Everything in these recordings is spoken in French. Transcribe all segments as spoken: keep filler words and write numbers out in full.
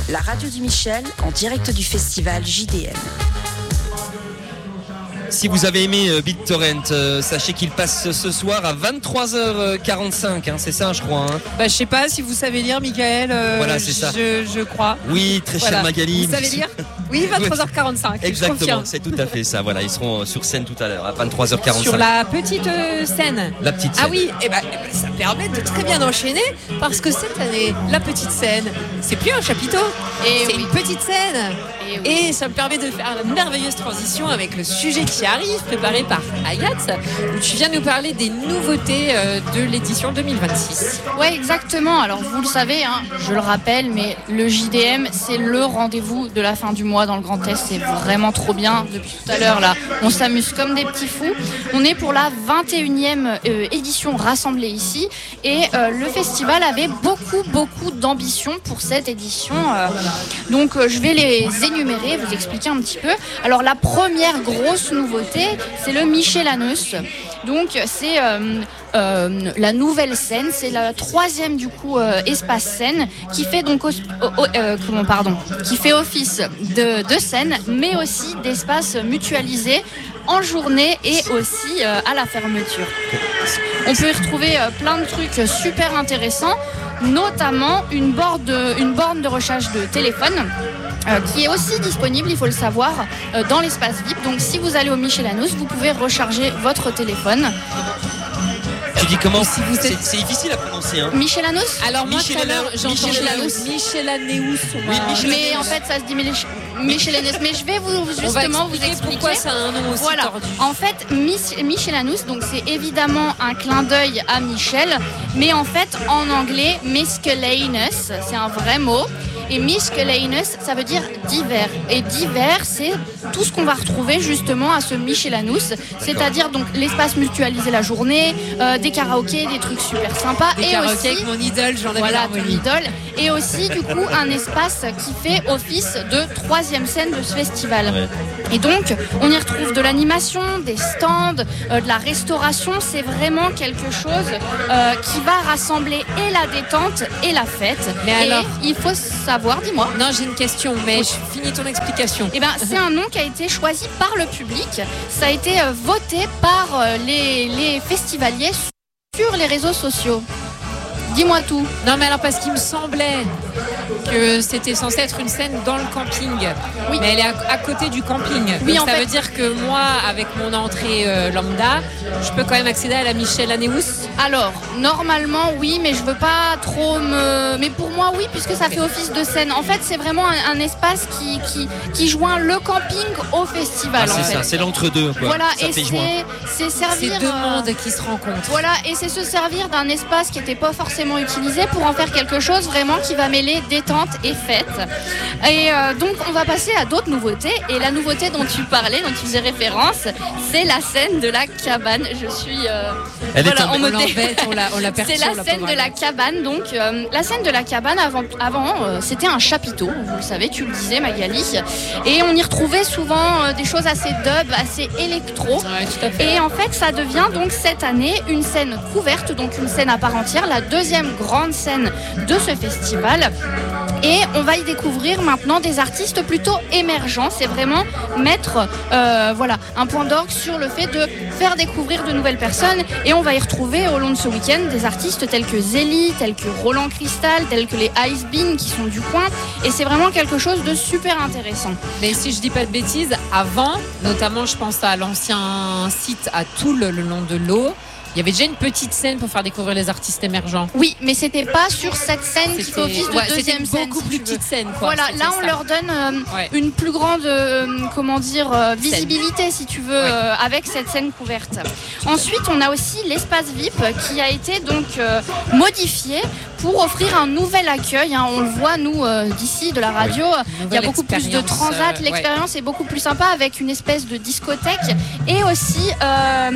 la radio du Michel en direct du festival J D M. Si vous avez aimé euh, BitTorrent, euh, sachez qu'il passe ce soir à vingt-trois heures quarante-cinq, hein, c'est ça je crois. Hein. Bah je sais pas si vous savez lire, Michael. Euh, voilà, c'est ça. Je, je crois. Oui, très voilà. cher Magali. Vous savez lire ? Oui, vingt-trois heures quarante-cinq. Exactement, c'est tout à fait ça. Voilà, ils seront sur scène tout à l'heure à vingt-trois heures quarante-cinq. Sur la petite euh, scène. La petite scène. Ah oui, et bah, eh ben, ça permet de très bien enchaîner parce que cette année, la petite scène, c'est plus un chapiteau, et c'est oui. une petite scène. Et, oui. et ça me permet de faire la merveilleuse transition avec le sujet qui arrive, préparé par Agathe, où tu viens nous parler des nouveautés euh, de l'édition deux mille vingt-six. Ouais, exactement. Alors vous le savez, hein, je le rappelle, mais le J D M, c'est le rendez-vous de la fin du mois dans le Grand Est. C'est vraiment trop bien. Depuis tout à l'heure, là, on s'amuse comme des petits fous. On est pour la vingt et unième euh, édition rassemblée ici, et euh, le festival avait beaucoup, beaucoup d'ambition pour cette édition. Euh, donc euh, je vais les énumérer, vous expliquer un petit peu. Alors la première grosse nouveauté, c'est le Michelanus. Donc c'est euh, euh, la nouvelle scène, c'est la troisième du coup euh, espace scène qui fait donc au, au, euh, comment pardon, qui fait office de, de scène, mais aussi d'espace mutualisé en journée et aussi euh, à la fermeture. On peut y retrouver euh, plein de trucs super intéressants, notamment une borne de, une borne de recharge de téléphone. Euh, qui est aussi disponible, il faut le savoir, euh, dans l'espace V I P. Donc si vous allez au Michelanus, vous pouvez recharger votre téléphone. Tu dis comment si vous êtes... c'est, c'est difficile à prononcer. Hein. Michelanus. Alors moi tout à l'heure j'entends Michelanus. Michelanus. Oui, mais en fait ça se dit Mich- Michelanus. Mais je vais vous justement vous expliquer pourquoi ça a un nom aussi voilà. tordu. En fait, Mich- Michelanus, donc c'est évidemment un clin d'œil à Michel, mais en fait en anglais Miscellaneous, c'est un vrai mot. Et Miscellaneous, ça veut dire divers. Et divers, c'est tout ce qu'on va retrouver justement à ce Michelanus, c'est-à-dire donc l'espace mutualisé la journée, euh, des karaokés, des trucs super sympas. Des et karaokés aussi, avec mon idole, j'en avais voilà, ton idole. Et aussi du coup un espace qui fait office de troisième scène de ce festival. Ouais. Et donc, on y retrouve de l'animation, des stands, euh, de la restauration. C'est vraiment quelque chose euh, qui va rassembler et la détente et la fête. Mais et alors, il faut savoir, dis-moi. Non, j'ai une question, mais oui. je finis ton explication. Eh ben, c'est un nom qui a été choisi par le public. Ça a été euh, voté par euh, les, les festivaliers sur les réseaux sociaux. Dis-moi tout. Non, mais alors parce qu'il me semblait que c'était censé être une scène dans le camping. Oui. Mais elle est à, à côté du camping. Oui, donc en ça fait... veut dire que moi, avec mon entrée euh, lambda, je peux quand même accéder à la Michelanus. Alors, normalement, oui, mais je veux pas trop me... Mais pour moi, oui, puisque ça fait office de scène. En fait, c'est vraiment un, un espace qui, qui, qui joint le camping au festival. Ah, c'est en ça, fait. c'est l'entre-deux. Quoi. Voilà, ça et fait c'est, c'est servir... C'est deux mondes qui se rencontrent. Voilà, et c'est se servir d'un espace qui n'était pas forcément utilisé pour en faire quelque chose vraiment qui va mêler détente et fête. Et euh, donc, on va passer à d'autres nouveautés. Et la nouveauté dont tu parlais, dont tu faisais référence, c'est la scène de la cabane. Je suis... Euh, Elle voilà, est on me l'embête, on la, on la perçoit. C'est la, la scène de la cabane. Donc, euh, la scène de la cabane, avant, avant euh, c'était un chapiteau. Vous le savez, tu le disais, Magali. Et on y retrouvait souvent euh, des choses assez dub, assez électro. Ouais, tout à fait. Et en fait, ça devient donc cette année une scène couverte, donc une scène à part entière, la deuxième grande scène de ce festival. Et on va y découvrir maintenant des artistes plutôt émergents. C'est vraiment mettre euh, voilà, un point d'orgue sur le fait de faire découvrir de nouvelles personnes. Et on va y retrouver au long de ce week-end des artistes tels que Zélie, tels que Roland Cristal, tels que les Ice Bean qui sont du coin. Et c'est vraiment quelque chose de super intéressant. Mais si je dis pas de bêtises, avant, notamment je pense à l'ancien site à Toul, le long de l'eau, il y avait déjà une petite scène pour faire découvrir les artistes émergents. Oui, mais c'était pas sur cette scène c'était... qui fait office de ouais, deuxième c'était scène. beaucoup si plus petite scène. Quoi. Voilà, c'était là on ça. leur donne euh, ouais. une plus grande, euh, comment dire, euh, visibilité si tu veux, ouais. euh, avec cette scène couverte. Ensuite, on a aussi l'espace V I P qui a été donc euh, modifié pour offrir un nouvel accueil. Hein. On le voit nous euh, d'ici de la radio, il y a beaucoup plus de transat. L'expérience ouais. est beaucoup plus sympa avec une espèce de discothèque et aussi euh,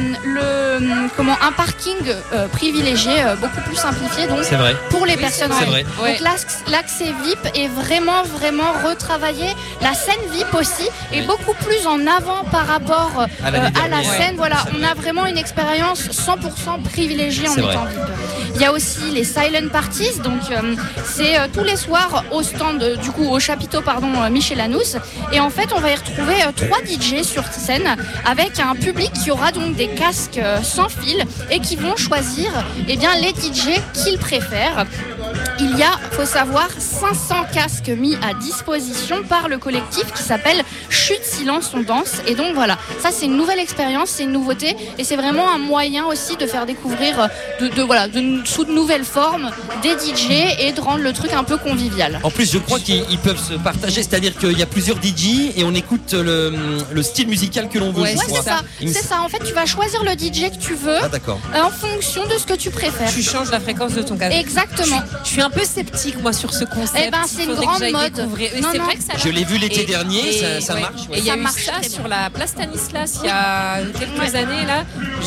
le comment un parking euh, privilégié, euh, beaucoup plus simplifié donc c'est vrai. pour les oui, personnes. C'est vrai. Donc ouais. l'accès, l'accès V I P est vraiment vraiment retravaillé. La scène V I P aussi est oui. beaucoup plus en avant par rapport euh, à la, à la scène. Ouais. Voilà, on a vraiment une expérience cent pour cent privilégiée en c'est étant vrai. V I P. Il y a aussi les silent parties artistes. Donc euh, c'est euh, tous les soirs au stand, euh, du coup au chapiteau pardon euh, Michel Anous. Et en fait on va y retrouver euh, trois D J sur scène avec un public qui aura donc des casques euh, sans fil et qui vont choisir eh bien, les D J qu'ils préfèrent. Il y a, faut savoir, cinq cents casques mis à disposition par le collectif qui s'appelle Chute Silence on danse. Et donc voilà, ça c'est une nouvelle expérience, c'est une nouveauté et c'est vraiment un moyen aussi de faire découvrir de, de, voilà, de, sous de nouvelles formes des D J et de rendre le truc un peu convivial. En plus, je crois qu'ils ils peuvent se partager, c'est-à-dire qu'il y a plusieurs D J et on écoute le, le style musical que l'on veut. Ouais, ouais c'est ça. Il... c'est ça. En fait, tu vas choisir le D J que tu veux ah, d'accord. Euh, en fonction de ce que tu préfères. Tu changes la fréquence de ton casque. Exactement. Je, je suis un peu sceptique moi sur ce concept. Eh ben, c'est une grande mode. Non, c'est non. vrai que ça je l'ai vu l'été et, dernier, et, ça, ça ouais. marche. Ouais. Et il y a ça eu marche ça très sur bien. la place Stanislas il y a quelques années là.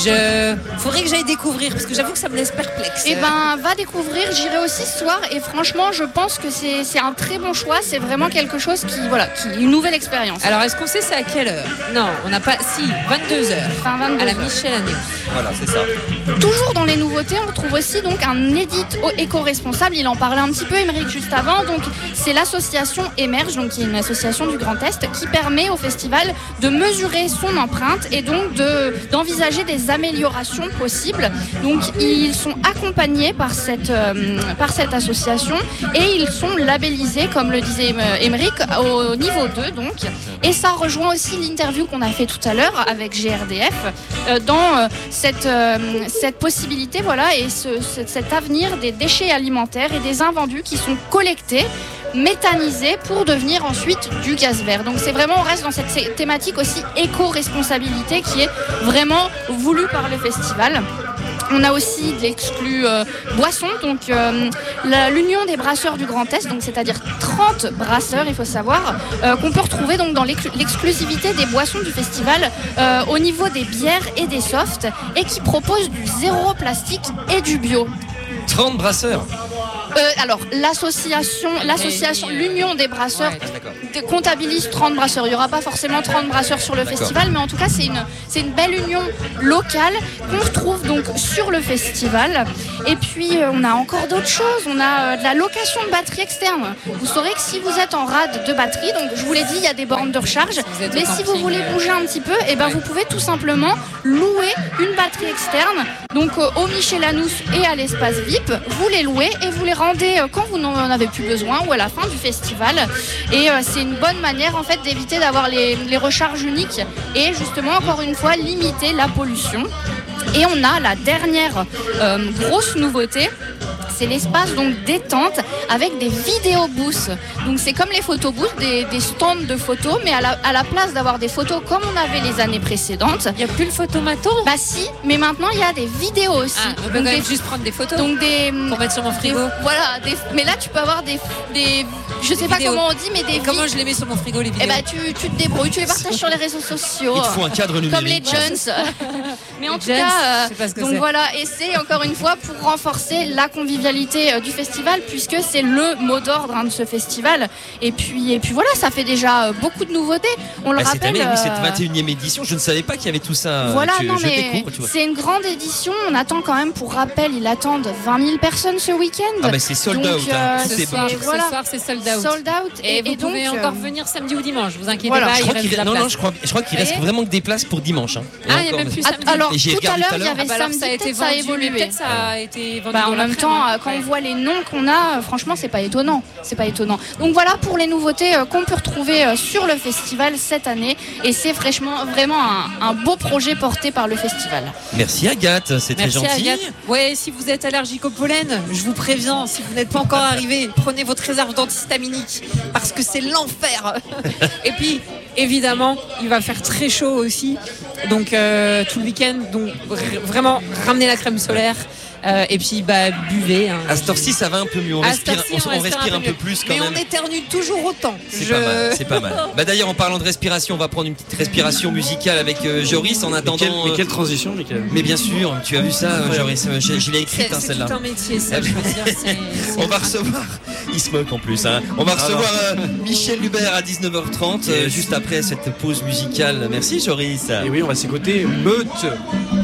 Je faudrait que j'aille découvrir parce que j'avoue que ça me laisse perplexe. Eh ben, va découvrir. J'irai aussi ce soir et franchement, je pense que c'est c'est un très bon choix. C'est vraiment quelque chose qui voilà, qui une nouvelle expérience. Alors, est-ce qu'on sait c'est à quelle heure? Non, on n'a pas. Si, vingt-deux heures. Enfin, vingt-deux à la heures. Michel Anous. Voilà, c'est ça. Toujours dans les nouveautés, on retrouve aussi donc un édit éco-responsable. Il en parlait un petit peu, Émeric, juste avant. Donc, c'est l'association Émerge, donc qui est une association du Grand Est, qui permet au festival de mesurer son empreinte et donc de d'envisager des améliorations possibles. Donc, ils sont accompagnés par cette euh, par cette association et ils sont labellisés, comme le disait Émeric, au niveau deux. Donc, et ça rejoint aussi l'interview qu'on a fait tout à l'heure avec G R D F euh, dans euh, cette euh, cette possibilité, voilà, et ce, ce, cet avenir des déchets alimentaires et des invendus qui sont collectés, méthanisés pour devenir ensuite du gaz vert. Donc c'est vraiment, on reste dans cette thématique aussi éco-responsabilité qui est vraiment voulue par le festival. On a aussi de l'exclu euh, boisson, donc euh, la, l'Union des brasseurs du Grand Est, donc c'est-à-dire trente brasseurs, il faut savoir, euh, qu'on peut retrouver donc dans l'exclu- l'exclusivité des boissons du festival euh, au niveau des bières et des softs et qui proposent du zéro plastique et du bio. trente brasseurs. Euh, alors, l'association, l'association, l'Union des brasseurs ouais, comptabilise trente brasseurs. Il n'y aura pas forcément trente brasseurs sur le d'accord. festival, mais en tout cas, c'est une, c'est une belle union locale qu'on retrouve donc sur le festival. Et puis, euh, on a encore d'autres choses. On a euh, de la location de batterie externe. Vous saurez que si vous êtes en rade de batterie, donc je vous l'ai dit, il y a des bornes de recharge. Si mais si vous voulez bouger un petit peu, eh ben, ouais. vous pouvez tout simplement louer une batterie externe. Donc, euh, au Michel Anous et à l'espace V I P, vous les louez et vous les rendez quand vous n'en avez plus besoin ou à la fin du festival. Et euh, c'est une bonne manière en fait d'éviter d'avoir les, les recharges uniques et justement encore une fois limiter la pollution. Et on a la dernière euh, grosse nouveauté. C'est l'espace donc détente avec des vidéo booths. Donc c'est comme les photo booths, des, des stands de photos, mais à la, à la place d'avoir des photos comme on avait les années précédentes. Il n'y a plus le photomaton? Bah si, mais maintenant il y a des vidéos aussi. Ah, on peut donc quand même juste prendre des photos. Donc des pour mettre sur mon frigo. Des, voilà, des, mais là tu peux avoir des, des je sais des pas vidéos. Comment on dit, mais des. Et comment je les mets sur mon frigo les vidéos? Eh bah tu, tu te débrouilles, tu les partages sur les réseaux sociaux. Il te faut un cadre numérique. Comme les Jones. Mais en les tout Jones, cas, je sais pas ce que donc c'est. voilà, et c'est encore une fois pour renforcer la convivialité du festival puisque c'est le mot d'ordre hein, de ce festival. Et puis et puis voilà, ça fait déjà beaucoup de nouveautés. On le bah, rappelle. Cette année, oui, cette euh... vingt et unième édition, je ne savais pas qu'il y avait tout ça. Voilà, tu, non je mais découvre, tu vois. c'est une grande édition. On attend quand même, pour rappel, ils attendent vingt mille personnes ce week-end. Ah bah c'est sold donc, out. Hein. Euh, ce, c'est soir, bon. voilà. ce soir, c'est sold out. Sold out. Et, et vous et pouvez donc, encore euh... venir samedi ou dimanche. Vous inquiétez voilà. pas, Je il crois reste qu'il de la non, place. non, je crois, je crois qu'il reste Et... vraiment que des places pour dimanche. Hein. Ah, il n'y a même plus samedi. Alors et j'ai tout à l'heure, il y à avait ah bah alors, samedi, ça a été peut-être ça a vendu, évolué. mais peut-être ça a été vendu. Bah, dans en même temps, hein. quand ouais. on voit les noms qu'on a, franchement, c'est pas étonnant. C'est pas étonnant. Donc voilà pour les nouveautés euh, qu'on peut retrouver euh, sur le festival cette année. Et c'est fraîchement, vraiment un, un beau projet porté par le festival. Merci Agathe, c'est très Merci gentil. Agathe. Ouais, si vous êtes allergique au pollen, je vous préviens, si vous n'êtes pas encore arrivé, prenez votre réserve d'antihistaminique parce que c'est l'enfer. Et puis, évidemment, il va faire très chaud aussi. Donc euh, tout le week-end, donc vraiment ramenez la crème solaire. Euh, et puis bah buvez hein. À cette heure-ci ça va un peu mieux, on respire, on, on respire un peu, un peu plus quand mais même. on éternue toujours autant. C'est Je... pas mal, c'est pas mal. Bah d'ailleurs en parlant de respiration, on va prendre une petite respiration musicale avec euh, Joris en attendant. Mais quelle, mais quelle transition, Michael. Mais bien sûr, tu as vu ça, euh, Joris, je, je l'ai écrite c'est, hein, c'est celle-là. C'est tout un métier ça, je veux dire. C'est, c'est on va recevoir, il se moque en plus, hein. On va recevoir euh, Michel Lubert à dix-neuf heures trente, euh, juste après cette pause musicale. Merci Joris. Et oui, on va s'écouter Meute.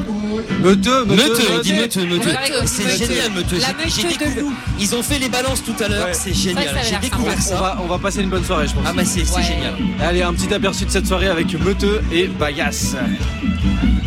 Meuteux, Meuteux, on dit Meuteux, Meuteux. C'est Meuteux. génial, Meuteux. La J'ai- j'ai Meuteux de découvert- loup. Ils ont fait les balances tout à l'heure, Ouais. c'est génial. Ça, ça a J'ai l'air découvert On ça. va, on va passer une bonne soirée, je pense. Ah bah c'est c'est Ouais. génial. Allez, un petit aperçu de cette soirée avec Meuteux et Bagasse.